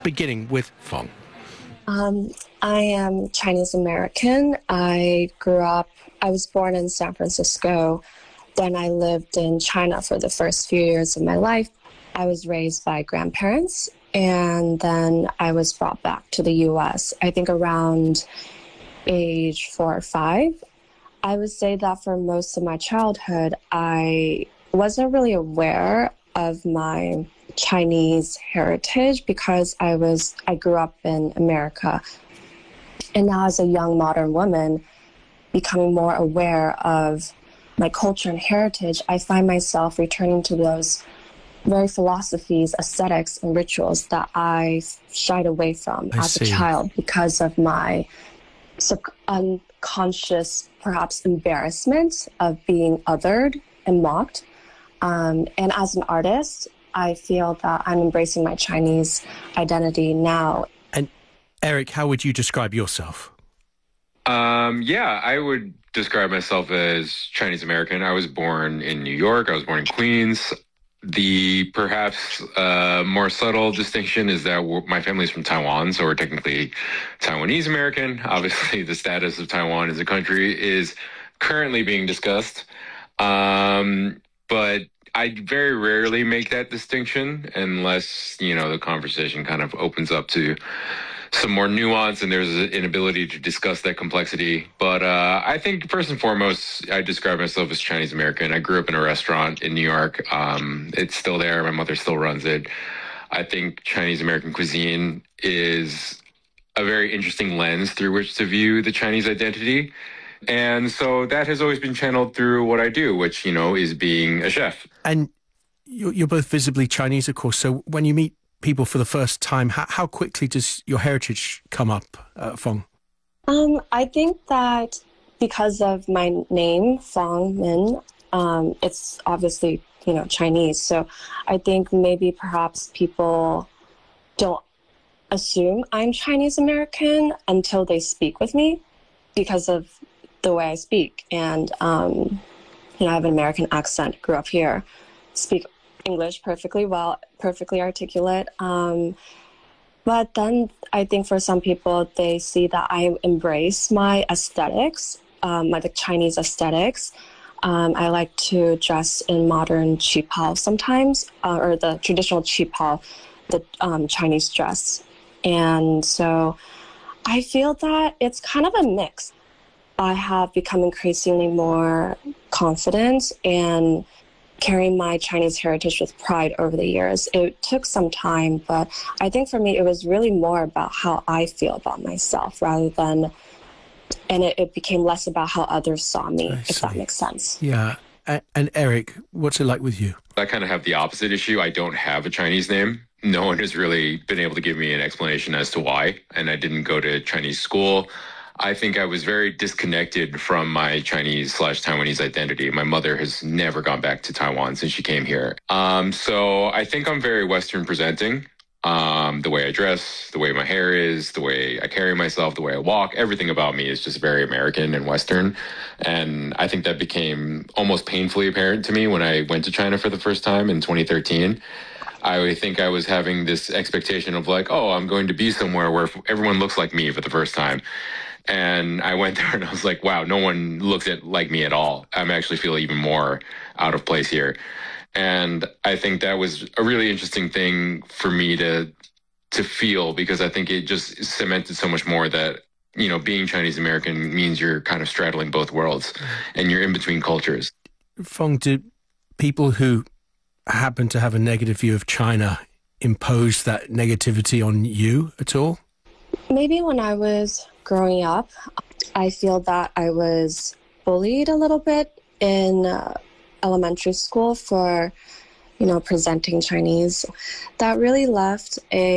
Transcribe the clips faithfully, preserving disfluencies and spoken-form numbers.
Beginning with Fong. Um, I am Chinese American. I grew up, I was born in San Francisco. Then I lived in China for the first few years of my life. I was raised by grandparents, and then I was brought back to the U S, I think around age four or five. I would say that for most of my childhood, I wasn't really aware of my Chinese heritage because I was I grew up in America. And now as a young modern woman, becoming more aware of my culture and heritage, I find myself returning to those very philosophies, aesthetics, and rituals that I shied away from I as see. a child because of my sub- unconscious, perhaps, embarrassment of being othered and mocked. Um, and as an artist, I feel that I'm embracing my Chinese identity now. And Eric, how would you describe yourself? Um, yeah, I would describe myself as Chinese American. I was born in New York. I was born in Queens. The perhaps uh, more subtle distinction is that we're, my family is from Taiwan, so we're technically Taiwanese American. Obviously, the status of Taiwan as a country is currently being discussed. Um, but I very rarely make that distinction unless, you know, the conversation kind of opens up to some more nuance and there's an ability to discuss that complexity. But uh, I think first and foremost, I describe myself as Chinese American. I grew up in a restaurant in New York. Um, it's still there. My mother still runs it. I think Chinese American cuisine is a very interesting lens through which to view the Chinese identity. And so that has always been channeled through what I do, which, you know, is being a chef. And you're, you're both visibly Chinese, of course. So when you meet people for the first time, how, how quickly does your heritage come up, uh, Fong? Um, I think that because of my name, Fong Min, um, it's obviously, you know, Chinese. So I think maybe perhaps people don't assume I'm Chinese American until they speak with me because of the way I speak. And, um, you know, I have an American accent, grew up here, speak English perfectly well, perfectly articulate. Um, but then I think for some people, they see that I embrace my aesthetics, um, my the Chinese aesthetics. Um, I like to dress in modern qipao sometimes, uh, or the traditional qipao, the um, Chinese dress. And so I feel that it's kind of a mix. I have become increasingly more confident and carrying my Chinese heritage with pride over the years. It took some time, but I think for me, it was really more about how I feel about myself rather than, and it, it became less about how others saw me, I if see. that makes sense. Yeah. And, and Eric, what's it like with you? I kind of have the opposite issue. I don't have a Chinese name. No one has really been able to give me an explanation as to why, and I didn't go to Chinese school. I think I was very disconnected from my Chinese slash Taiwanese identity. My mother has never gone back to Taiwan since she came here. Um, so I think I'm very Western presenting. Um, the way I dress, the way my hair is, the way I carry myself, the way I walk, everything about me is just very American and Western. And I think that became almost painfully apparent to me when I went to China for the first time in twenty thirteen. I think I was having this expectation of like, oh, I'm going to be somewhere where everyone looks like me for the first time. And I went there and I was like, wow, no one looks at like me at all. I'm actually feel even more out of place here. And I think that was a really interesting thing for me to to feel, because I think it just cemented so much more that, you know, being Chinese American means you're kind of straddling both worlds and you're in between cultures. Fong, do people who happen to have a negative view of China impose that negativity on you at all? Maybe when I was growing up, I feel that I was bullied a little bit in uh, elementary school for, you know, presenting Chinese. That really left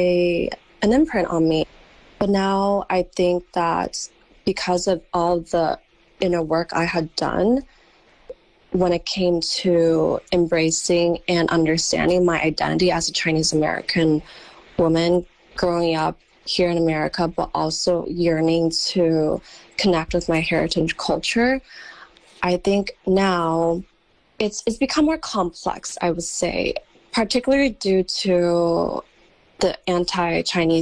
a an imprint on me. But now I think that because of all the inner work I had done, when it came to embracing and understanding my identity as a Chinese American woman growing up here in America, but also yearning to connect with my heritage culture, I think now it's it's become more complex, I would say, particularly due to the anti-Chinese